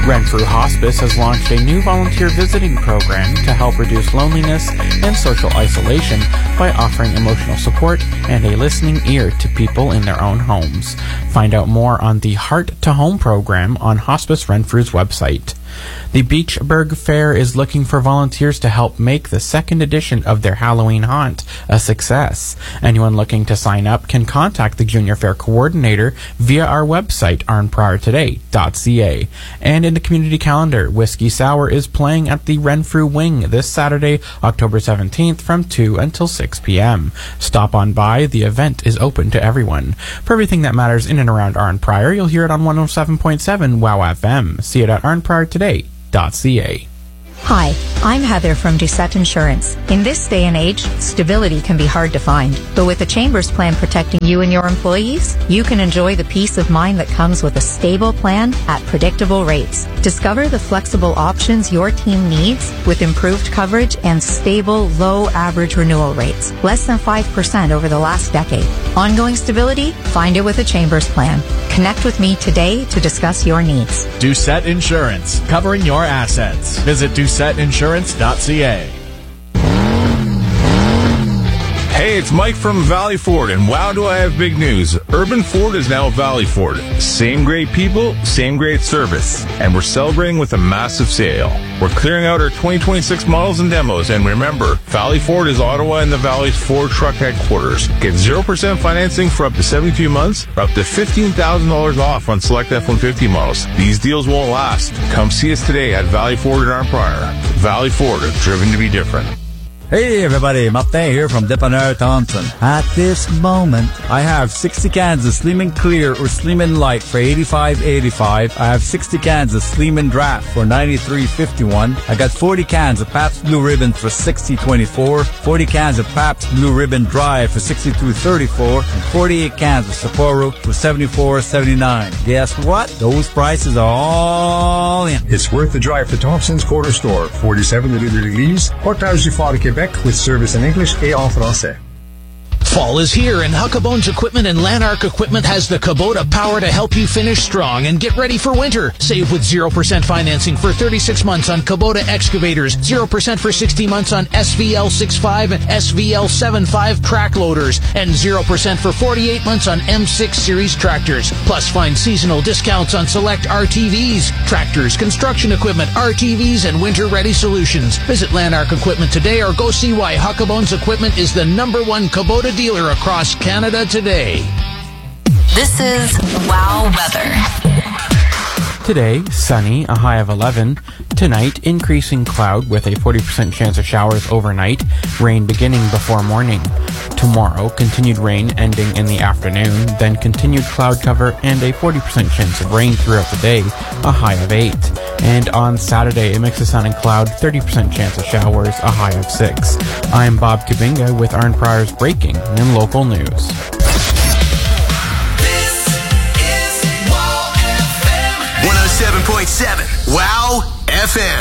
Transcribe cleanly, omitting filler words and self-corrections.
Renfrew Hospice has launched a new volunteer visiting program to help reduce loneliness and social isolation by offering emotional support and a listening ear to people in their own homes. Find out more on the Heart to Home program on Hospice Renfrew's website. The Beachburg Fair is looking for volunteers to help make the second edition of their Halloween haunt a success. Anyone looking to sign up can contact the Junior Fair Coordinator via our website, arnpriortoday.ca. And in the community calendar, Whiskey Sour is playing at the Renfrew Wing this Saturday, October 17th from 2 until 6 p.m. Stop on by. The event is open to everyone. For everything that matters in and around Arn Prior, you'll hear it on 107.7 WOW FM. See it at arnpriortoday.ca. Hi, I'm Heather from Doucette Insurance. In this day and age, stability can be hard to find. But with the Chambers plan protecting you and your employees, you can enjoy the peace of mind that comes with a stable plan at predictable rates. Discover the flexible options your team needs with improved coverage and stable, low average renewal rates, less than 5% over the last decade. Ongoing stability? Find it with a Chambers plan. Connect with me today to discuss your needs. Doucette Insurance, covering your assets. Visit DoucetteInsurance.ca. Hey, it's Mike from Valley Ford, and wow, do I have big news. Urban Ford is now Valley Ford. Same great people, same great service. And we're celebrating with a massive sale. We're clearing out our 2026 models and demos, and remember, Valley Ford is Ottawa and the Valley's Ford truck headquarters. Get 0% financing for up to 72 months, or up to $15,000 off on select F-150 models. These deals won't last. Come see us today at Valley Ford in Arn Prior. Valley Ford, driven to be different. Hey everybody, Martin here from Dépanneur Thompson. At this moment, I have 60 cans of Slim and Clear or Slim and Light for $85.85. I have 60 cans of Slim and Draft for $93.51. I got 40 cans of Pabst Blue Ribbon for $60.24. 40 cans of Pabst Blue Ribbon Dry for $62.34. And 48 cans of Sapporo for $74.79. Guess what? Those prices are all in. It's worth the drive to Thompson's Corner Store, 47 Rue de l'Église, Portage du Fort de Québec, with service in English et en français. Fall is here, and Huckabones Equipment and Lanark Equipment has the Kubota power to help you finish strong and get ready for winter. Save with 0% financing for 36 months on Kubota excavators, 0% for 60 months on SVL 6.5 and SVL 7.5 track loaders, and 0% for 48 months on M6 series tractors. Plus, find seasonal discounts on select RTVs, tractors, construction equipment, RTVs, and winter-ready solutions. Visit Lanark Equipment today or go see why Huckabones Equipment is the #1 Kubota dealer across Canada today. This is WOW Weather. Today, sunny, a high of 11. Tonight, increasing cloud with a 40% chance of showers overnight, rain beginning before morning. Tomorrow, continued rain ending in the afternoon, then continued cloud cover and a 40% chance of rain throughout the day, a high of 8. And on Saturday, a mix of sun and cloud, 30% chance of showers, a high of 6. I'm Bob Kabinga with Arn Prior's breaking and local news. 107.7 WOW FM.